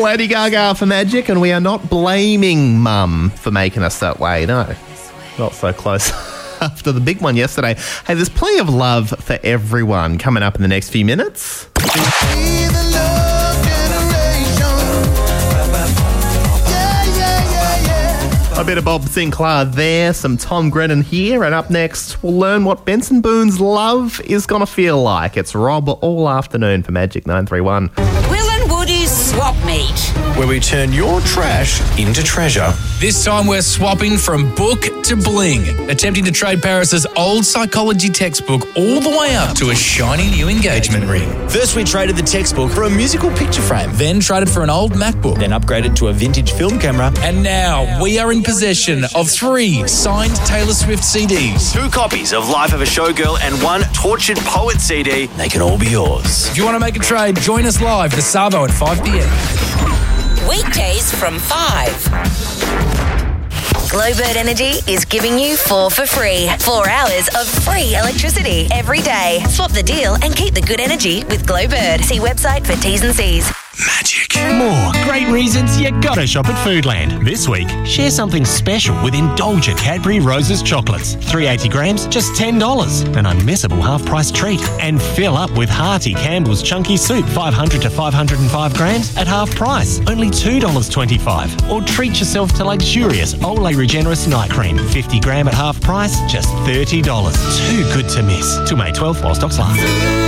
Lady Gaga for Magic, and we are not blaming Mum for making us that way, no. Not so close after the big one yesterday. Hey, there's plenty of love for everyone coming up in the next few minutes. A bit of Bob Sinclair there, some Tom Grennan here, and up next we'll learn what Benson Boone's love is going to feel like. It's Rob all afternoon for Magic 931. Will and Woody's Swap Meet, where we turn your trash into treasure. This time we're swapping from book to bling, attempting to trade Paris's old psychology textbook all the way up to a shiny new engagement ring. First we traded the textbook for a musical picture frame. Then traded for an old MacBook. Then upgraded to a vintage film camera. And now we are in possession of 3 signed Taylor Swift CDs. 2 copies of Life of a Showgirl and 1 Tortured Poet CD. They can all be yours. If you want to make a trade, join us live for Savo at 5 p.m. weekdays from 5. Glowbird Energy is giving you 4 for free. 4 hours of free electricity every day. Swap the deal and keep the good energy with Glowbird. See website for T's and C's. Magic. More great reasons you gotta shop at Foodland. This week, share something special with indulgent Cadbury Roses chocolates. 380 grams, just $10. An unmissable half-price treat. And fill up with hearty Campbell's Chunky Soup, 500 to 505 grams at half price, only $2.25. Or treat yourself to luxurious Olay Regenerous Night Cream, 50 gram at half price, just $30. Too good to miss. Till May 12th while stocks last.